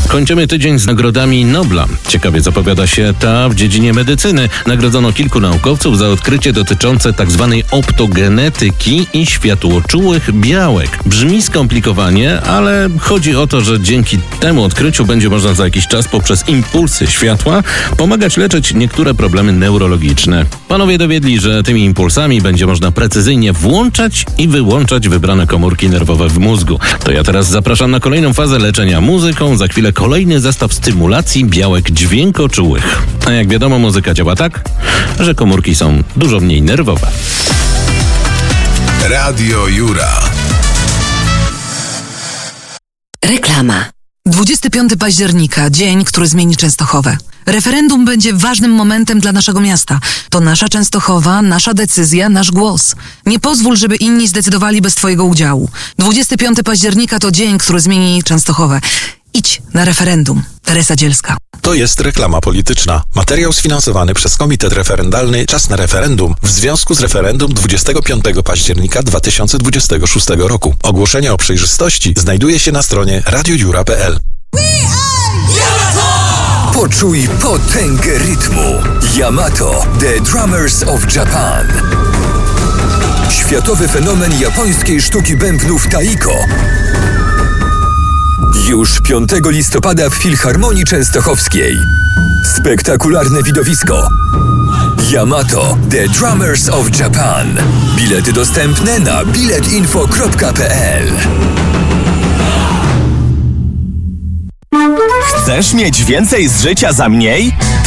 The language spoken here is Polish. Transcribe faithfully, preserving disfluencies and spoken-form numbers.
Kończymy tydzień z nagrodami Nobla. Ciekawie zapowiada się ta w dziedzinie medycyny. Nagrodzono kilku naukowców za odkrycie dotyczące tzw. optogenetyki i światłoczułych białek. Brzmi skomplikowanie, ale chodzi o to, że dzięki temu odkryciu będzie można za jakiś czas poprzez impulsy światła pomagać leczyć niektóre problemy neurologiczne. Panowie dowiedli, że tymi impulsami będzie można precyzyjnie włączać i wyłączać wybrane komórki nerwowe w mózgu. To ja teraz zapraszam na kolejną fazę leczenia muzyką. Za chwilę kolejny zestaw stymulacji białek dźwiękoczułych. A jak wiadomo, muzyka działa tak, że komórki są dużo mniej nerwowe. Radio Jura. Reklama. dwudziestego piątego października, dzień, który zmieni Częstochowę. Referendum będzie ważnym momentem dla naszego miasta. To nasza Częstochowa, nasza decyzja, nasz głos. Nie pozwól, żeby inni zdecydowali bez twojego udziału. dwudziestego piątego października to dzień, który zmieni Częstochowę. Idź na referendum. Teresa Dzielska. To jest reklama polityczna. Materiał sfinansowany przez Komitet Referendalny Czas na Referendum w związku z referendum dwudziestego piątego października dwa tysiące dwudziestego szóstego roku. Ogłoszenie o przejrzystości znajduje się na stronie radiojura kropka p l. Poczuj potęgę rytmu. Yamato, The Drummers of Japan. Światowy fenomen japońskiej sztuki bębnów taiko. Już piątego listopada w Filharmonii Częstochowskiej. Spektakularne widowisko. Yamato, The Drummers of Japan. Bilety dostępne na biletinfo kropka p l. Chcesz mieć więcej z życia za mniej? To